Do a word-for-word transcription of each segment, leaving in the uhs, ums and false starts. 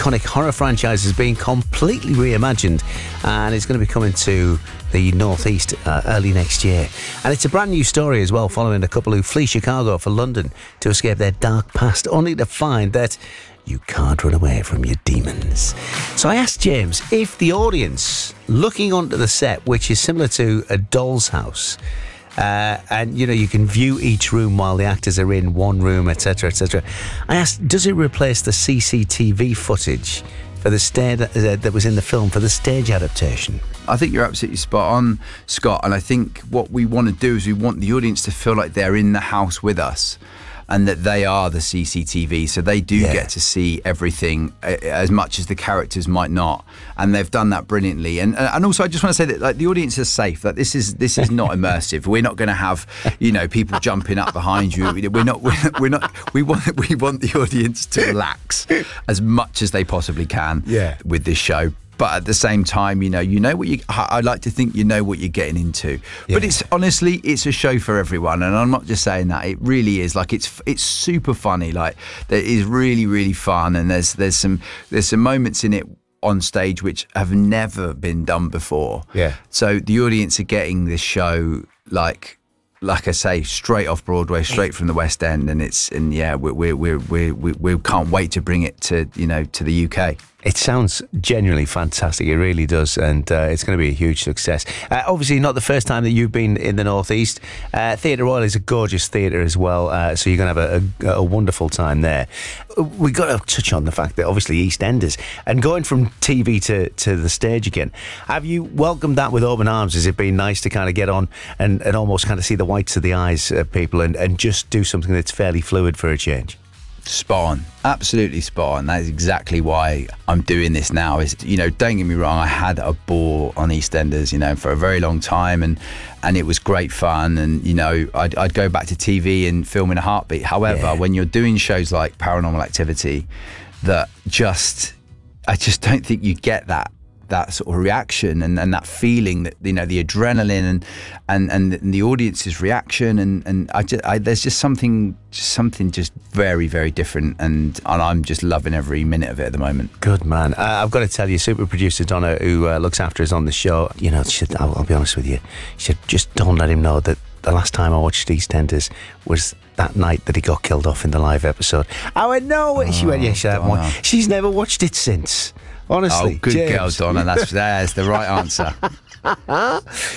iconic horror franchise is being completely reimagined, and it's going to be coming to the Northeast uh, early next year. And it's a brand new story as well, following a couple who flee Chicago for London to escape their dark past, only to find that you can't run away from your demons. So I asked James if the audience looking onto the set, which is similar to a doll's house, uh, and you know you can view each room while the actors are in one room, etc, etc, I asked, does it replace the C C T V footage for the sta- uh, that was in the film for the stage adaptation? I think you're absolutely spot on, Scott, and I think what we want to do is we want the audience to feel like they're in the house with us, and that they are the C C T V, so they do yeah. get to see everything as much as the characters might not, and they've done that brilliantly. And and also, I just want to say that like the audience is safe. Like this is this is not immersive. We're not going to have you know people jumping up behind you. We're not. We're, we're not. We want we want the audience to relax as much as they possibly can yeah. with this show. But at the same time, you know, you know what you. I like to think you know what you're getting into. Yeah. But it's honestly, it's a show for everyone, and I'm not just saying that. It really is. Like it's it's super funny. Like it is really really fun, and there's there's some there's some moments in it on stage which have never been done before. Yeah. So the audience are getting this show like. Like I say, straight off Broadway, straight from the West End, and it's and yeah, we we we we we, we can't wait to bring it to you know to the U K. It sounds genuinely fantastic. It really does, and uh, it's going to be a huge success. Uh, obviously, not the first time that you've been in the Northeast. Uh, Theatre Royal is a gorgeous theatre as well, uh, so you're going to have a, a, a wonderful time there. We've got to touch on the fact that obviously EastEnders, and going from T V to, to the stage again, have you welcomed that with open arms? Has it been nice to kind of get on and, and almost kind of see the whites of the eyes of people and, and just do something that's fairly fluid for a change? Spot on, absolutely spot on. That is exactly why I'm doing this now. Is you know, don't get me wrong, I had a ball on EastEnders, you know, for a very long time, and and it was great fun. And you know, I'd, I'd go back to T V and film in a heartbeat. However, yeah. when you're doing shows like Paranormal Activity, that just I just don't think you get that. that sort of reaction and, and that feeling that you know the adrenaline and and, and the audience's reaction and and I just I, there's just something just something just very very different and and I'm just loving every minute of it at the moment. Good man. uh, I've got to tell you, super producer Donna, who uh, looks after us on the show, you know, she said, I'll, I'll be honest with you, she said just don't let him know that the last time I watched EastEnders was that night that he got killed off in the live episode. I went no. Oh, she went yeah, she Donna. She's never watched it since. Honestly, oh, good James. girl, Donna. That's that's the right answer. uh,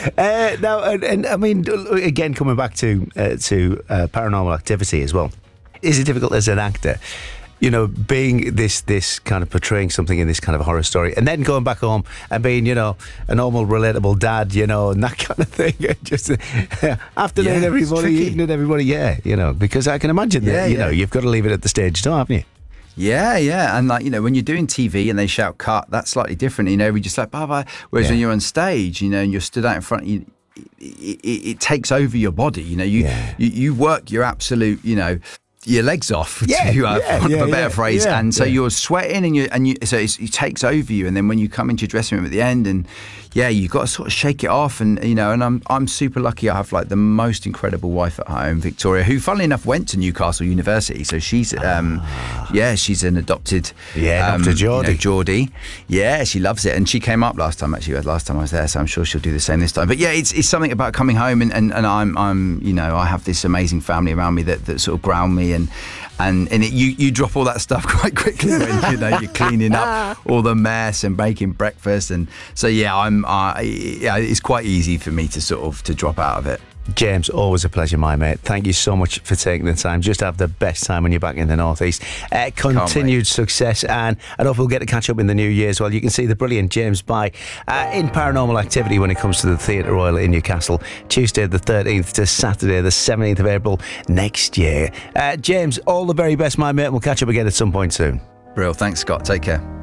now, and, and I mean, again, coming back to uh, to uh, Paranormal Activity as well. Is it difficult as an actor, you know, being this this kind of portraying something in this kind of horror story, and then going back home and being, you know, a normal, relatable dad, you know, and that kind of thing? Just uh, afternoon, yeah, everybody, evening, everybody, yeah, you know, because I can imagine that, yeah, you yeah. know, you've got to leave it at the stage door, haven't you? Yeah, yeah, and like you know, when you're doing T V and they shout cut, that's slightly different. You know, we just like bye bye. Whereas yeah. when you're on stage, you know, and you're stood out in front, you, it, it, it takes over your body. You know, you, yeah. you you work your absolute, you know, your legs off, yeah, to uh, yeah, for yeah, a better yeah, phrase, yeah, and so yeah. you're sweating, and you and you so it's, it takes over you, and then when you come into your dressing room at the end, and yeah, you've got to sort of shake it off, and you know, and I'm I'm super lucky. I have like the most incredible wife at home, Victoria, who, funnily enough, went to Newcastle University, so she's um, ah. yeah, she's an adopted yeah, um, Doctor Geordie. You know, Geordie, yeah, she loves it, and she came up last time actually. Last time I was there, so I'm sure she'll do the same this time. But yeah, it's it's something about coming home, and, and, and I'm I'm you know, I have this amazing family around me that, that sort of ground me, and and and it, you you drop all that stuff quite quickly when you know you're cleaning up all the mess and making breakfast, and so yeah, I'm uh, yeah, it's quite easy for me to sort of to drop out of it. James, always a pleasure, my mate. Thank you so much for taking the time. Just have the best time when you're back in the Northeast. Uh, continued success, and I hope we'll get to catch up in the new year as well. You can see the brilliant James Bai uh, in Paranormal Activity when it comes to the Theatre Royal in Newcastle, Tuesday the thirteenth to Saturday the seventeenth of April next year. Uh, James, all the very best, my mate. We'll catch up again at some point soon. Brill, thanks, Scott. Take care.